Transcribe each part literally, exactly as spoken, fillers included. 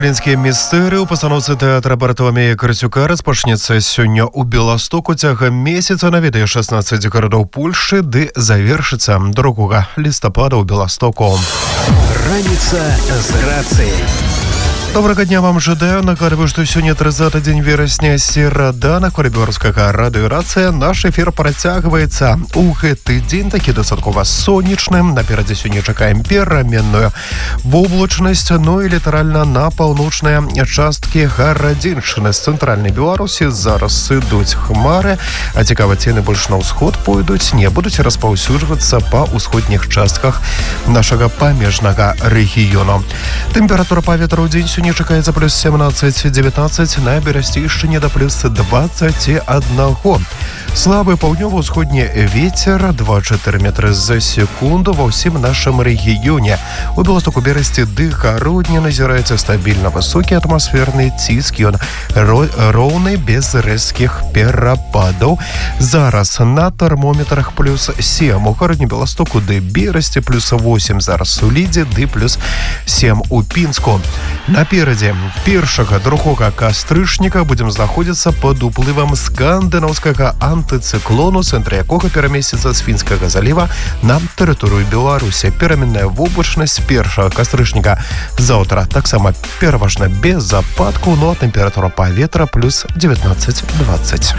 Украінскія містэры ў пастаноўцы тэатра Барталамея Карасюка распачнецца сёння ў Беластоку цягам месяца, наведае шестнадцать гарадоў Польшчы, ды завершыцца другога лістапада ў Беластоку. Раніца з рацыяй. Добрага дня вам жадаю. Нагадываю, што сёння тридцаты дзень верасня, серада, на хвалі беларускага радыё «Рацыя». Наш эфір працягваецца. У гэты дзень такі дастаткова сонечным. Наперадзе сёння чакаем пераменную воблачнасць, ну і літаральна на паўночныя часткі гарадзіншчыны. З цэнтральнай Беларусі зараз ідуць хмары, а цікава, ці яны больш на ўсход пойдуць, не будуць распаўсюджвацца па ўсходніх частках нашага памежнага рэгіёну. Тэмпература паветра ў дзень сёння чакаецца плюс семнадцать девятнадцать, на Берасцейшчыне да плюс двадцать один. Слабы паўднёва-ўсходні вецер два-чатыры метры за секунду ва ўсім нашым рэгіёне. У Беластоку, Берасці ды Гародні назіраецца стабільна высокі атмасферны ціск, ён роўны без рэзкіх перападаў. Зараз на тэрмометрах плюс сем у Гародні, Беластоку ды Берасці, плюс восемь зараз у Лідзе ды плюс сем у Пінску. Наперадзе першага другога кастрычніка будзем знаходзіцца пад уплывам скандынаўскага антыцыклону, цэнтр якога перамесціцца з Фінскага заліва на тэрыторыю Беларусі. Пераменная воблачнасць першага кастрычніка заўтра таксама пераважна без ападку, но тэмпература паветра плюс девятнадцать двадцать.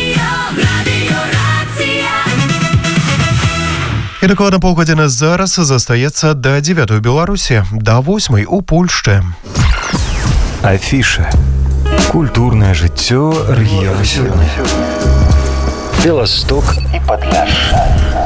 І дакладна паўгадзіны зараз застаецца да дзевятай у Беларусі, да восьмай у Польшчы. Афіша. Культурнае жыццё рэгіёна сёння. Беласток і Падляшша.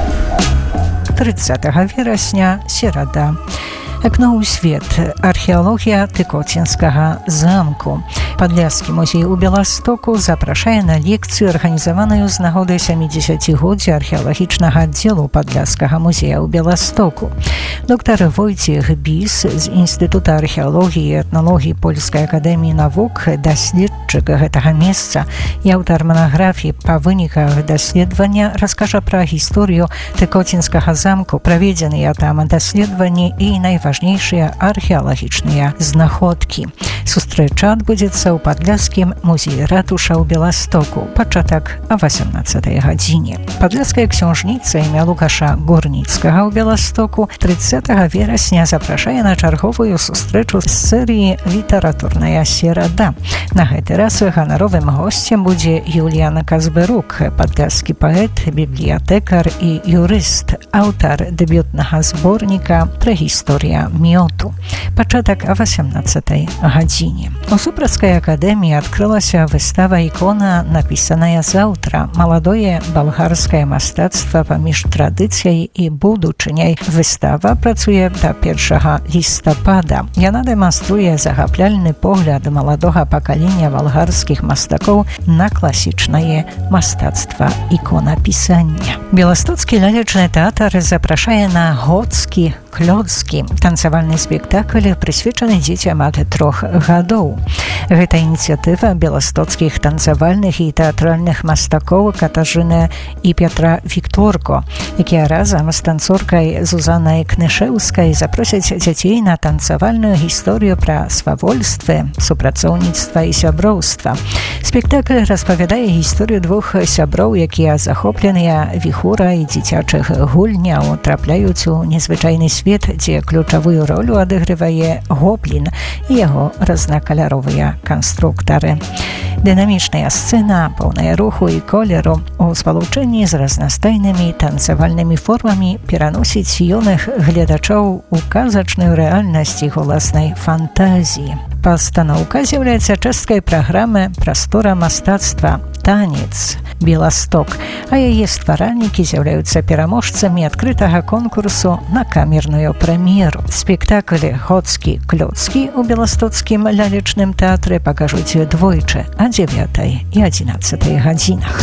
тридцатага верасня, серада. Акно ў свет. Археалогія Тыкоцінскага замку. Падляшскі музей у Беластоку запрашае на лекцыю, арганізаваную з нагоды сямідзесяцігоддзя археалагічнага аддзелу Падляшскага музея ў Беластоку. Доктар Войцех Біс з Інстытута археалогіі і этналогіі Польскай акадэміі навук, даследчык гэтага месца і аўтар манаграфіі па выніках даследавання, раскажа пра гісторыю Тыкоцінскага замку, праведзеныя там даследаванні і найважнейшыя археалагічныя знаходкі. Сустрэча адбудзецца ў Падляшскім музеі ратуша ў Беластоку. Пачатак о восемнадцатай гадзіне. Падляшская ксёнжніца імя Лукаша Горніцкага ў Беластоку тридцатага верасня запрашае на чарговую сустрэчу з серыі «Літаратурная серада». На гэты раз ганаровым госцем будзе Юліан Казберук, падляшскі паэт, бібліятэкар і юрыст, аўтар дэбютнага зборніка «Прэгісторыя мёту». Пачатак о восемнадцатай гадзіне. У Супрацкай акадэміі адкрылася выстава «Ікона, напісаная заўтра. Маладое балгарскае мастацтва паміж традыцыяй і будучыняй». Выстава працуе да першага лістапада. Яна дэманструе захапляльны погляд маладога пакалення балгарскіх мастакоў на класічнае мастацтва іконапісання. Беластоцкі лялечны тэатр запрашае на гоцкі клёцкі танцавальны спектакль, прысвечаны дзецям ад трох гадоў. Гэта ініцыятыва беластоцкіх танцавальных і тэатральных мастакоў Катажыны і Петра Вікторко, якія разам з танцоркай Зузанай Кнышэўскай запросяць дзяцей на танцавальную гісторыю пра свавольствы, супрацоўніцтва і сяброўства. Спектакль распавядае гісторыю двух сяброў, якія захопленыя віхурай дзіцячых гульняў трапляюць у незвычайны свет, дзе ключавую ролю адыгрывае гоблін і яго разнакаляровыя канструктары. Дынамічная сцэна, поўная руху і колеру, у спалучэнні з разнастайнымі танцавальнымі формамі пераносіць юных гледачоў у казачную рэальнасць іх уласнай фантазіі. Пастаноўка з'яўляецца часткай праграмы «Прастора мастацтва. Танец. Беласток», а яе стваральнікі з'яўляюцца пераможцамі адкрытага конкурсу на камерную прэм'еру. Спектакль «Гоцкі клёцкі» у Беластоцкім лялечным тэатры пакажуць двойчы о дзевятай і адзінаццатай гадзінах.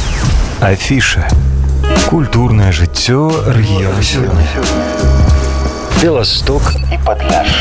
Афіша. Культурнае жыццё рэгіёна сёння. Беласток і Падляшша.